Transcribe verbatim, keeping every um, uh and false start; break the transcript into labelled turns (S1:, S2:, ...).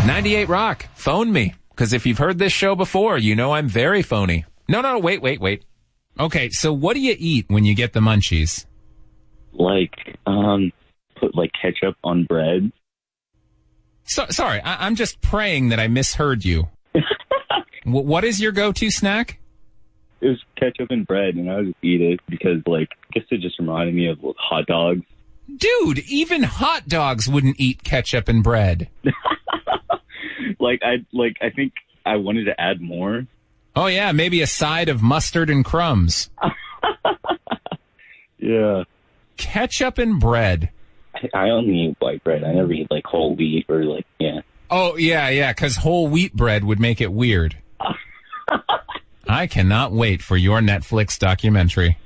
S1: ninety-eight Rock, phone me. Because if you've heard this show before, you know I'm very phony. No, no, wait, wait, wait. Okay, so what do you eat when you get the munchies?
S2: Like, um, put like ketchup on bread.
S1: So, sorry, I- I'm just praying that I misheard you. w- what is your go-to snack?
S2: It was ketchup and bread, and I would just eat it because, like, I guess it just reminded me of hot dogs.
S1: Dude, even hot dogs wouldn't eat ketchup and bread.
S2: like, I like, I think I wanted to add more.
S1: Oh, yeah, maybe a side of mustard and crumbs.
S2: Yeah.
S1: Ketchup and bread.
S2: I, I only eat white bread. I never eat, like, whole wheat or, like, yeah.
S1: Oh, yeah, yeah, because whole wheat bread would make it weird. I cannot wait for your Netflix documentary.